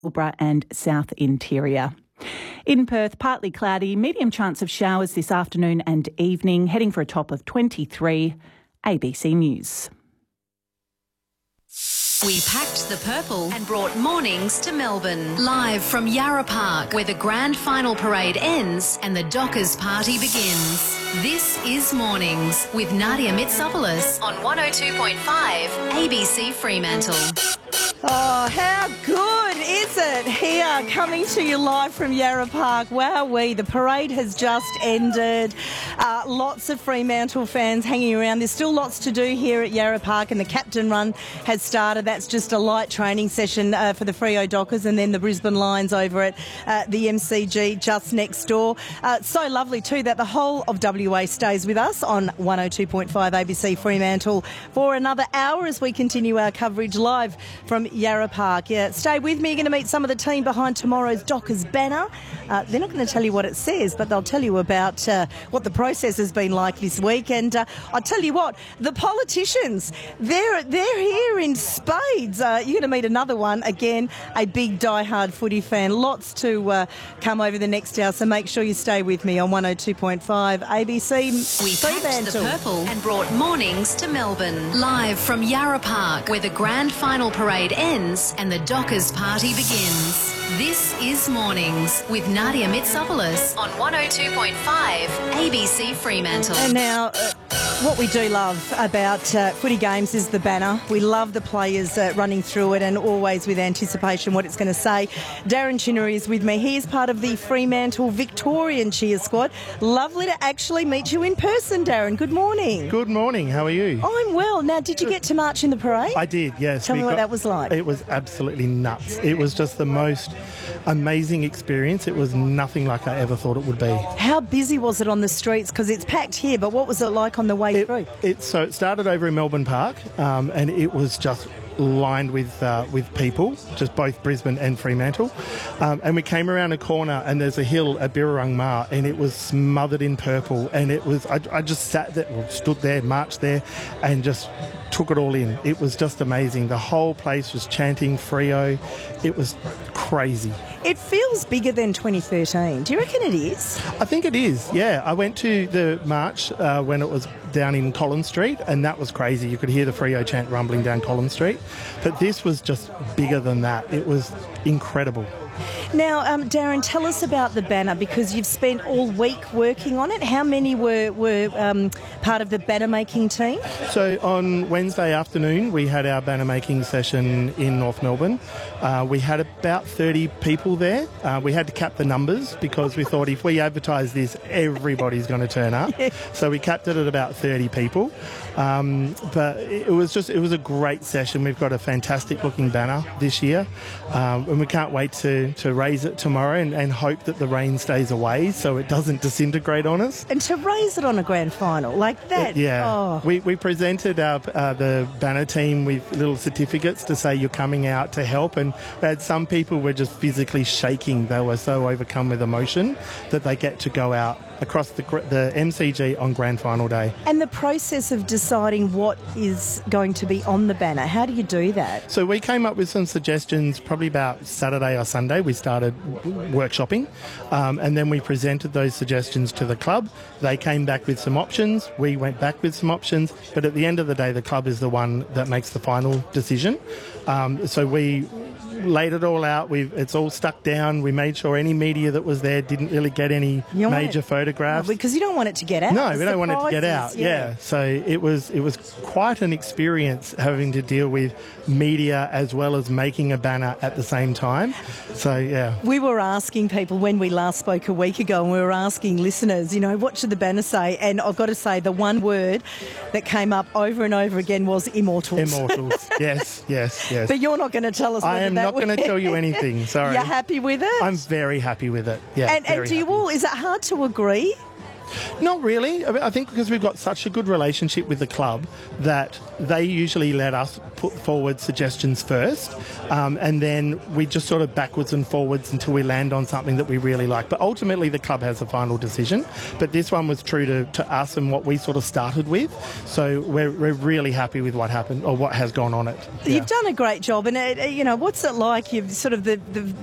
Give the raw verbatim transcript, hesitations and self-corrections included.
Pilbara and South Interior. In Perth, partly cloudy, medium chance of showers this afternoon and evening, heading for a top of twenty-three. A B C News. We packed the purple and brought mornings to Melbourne. Live from Yarra Park, where the grand final parade ends and the Dockers party begins. This is Mornings with Nadia Mitsopoulos on one oh two point five A B C Fremantle. Oh, how good is it here, coming to you live from Yarra Park. Wowee, the parade has just ended. Uh, lots of Fremantle fans hanging around. There's still lots to do here at Yarra Park, and the Captain Run has started. That's just a light training session uh, for the Freo Dockers, and then the Brisbane Lions over at uh, the M C G just next door. Uh, so lovely too that the whole of W A stays with us on one oh two point five A B C Fremantle for another hour as we continue our coverage live from Yarra Park. Yeah, stay with me. You're going to meet some of the team behind tomorrow's Dockers banner. Uh, they're not going to tell you what it says, but they'll tell you about uh, what the process has been like this week. And uh, I'll tell you what, the politicians, they're they're here in spades. Uh, you're going to meet another one, again, a big die-hard footy fan. Lots to uh, come over the next hour, so make sure you stay with me on one oh two point five A B C We packed the purple and brought mornings to Melbourne. Live from Yarra Park, where the grand final parade ends and the Dockers party begins. This is Mornings with Nadia Mitsopoulos on one oh two point five A B C Fremantle. And now, uh, what we do love about uh, footy games is the banner. We love the players uh, running through it, and always with anticipation what it's going to say. Darren Chinnery is with me. He is part of the Fremantle Victorian cheer squad. Lovely to actually meet you in person, Darren. Good morning. Good morning. How are you? I'm well. Now, did you get to march in the parade? I did, yes. Tell We me what got- that was like. It was absolutely nuts. It was just the most amazing experience. It was nothing like I ever thought it would be. How busy was it on the streets? Because it's packed here, but what was it like on the way It, through? it so it started over in Melbourne Park, um, and it was just lined with uh, with people, just both Brisbane and Fremantle. Um, and we came around a corner, and there's a hill at Birrarung Ma, and it was smothered in purple. And it was I, I just sat there, well, stood there, marched there, and just took it all in. It was just amazing. The whole place was chanting Freo. It was crazy. It feels bigger than twenty thirteen. Do you reckon it is? I think it is, yeah. I went to the march uh, when it was down in Collins Street, and that was crazy. You could hear the Freo chant rumbling down Collins Street. But this was just bigger than that. It was incredible. Now, um, Darren, tell us about the banner, because you've spent all week working on it. How many were, were um, part of the banner making team? So on Wednesday afternoon, we had our banner making session in North Melbourne. Uh, we had about thirty people there. Uh, we had to cap the numbers because we thought if we advertise this, everybody's going to turn up. Yeah. So we capped it at about thirty people. Um, but it was just, it was a great session. We've got a fantastic looking banner this year. Um, and we can't wait to, to raise it tomorrow and, and hope that the rain stays away so it doesn't disintegrate on us. And to raise it on a grand final like that. Yeah, Oh. we, we presented our, uh, the banner team with little certificates to say you're coming out to help, and we had some people were just physically shaking. They were so overcome with emotion that they get to go out across the, gr- the M C G on grand final day. And the process of deciding what is going to be on the banner, how do you do that? So we came up with some suggestions probably about Saturday or Sunday. We started w- workshopping, um, and then we presented those suggestions to the club. They came back with some options. We went back with some options, but at the end of the day, the club is the one that makes the final decision. Um, so we laid it all out. We've, it's all stuck down. We made sure any media that was there didn't really get any You don't want major it- photographs. Because you don't want it to get out. No, we don't want it to get out. Surprises, Yeah. So it was it was quite an experience having to deal with media as well as making a banner at the same time. So yeah. We were asking people when we last spoke a week ago, and we were asking listeners, you know, what should the banner say? And I've got to say, the one word that came up over and over again was immortals. Immortals. yes, yes, yes. But you're not going to tell us. I whether am that not going to was- tell you anything. Sorry. You're happy with it? I'm very happy with it. Yeah. and, very and do you happy. all? Is it hard to agree? Not really. I mean, I think because we've got such a good relationship with the club that they usually let us put forward suggestions first, um, and then we just sort of backwards and forwards until we land on something that we really like. But ultimately, the club has the final decision. But this one was true to, to us and what we sort of started with. So we're, we're really happy with what happened or what has gone on it. Yeah. You've done a great job, and it, you know, what's it like? You've sort of the, the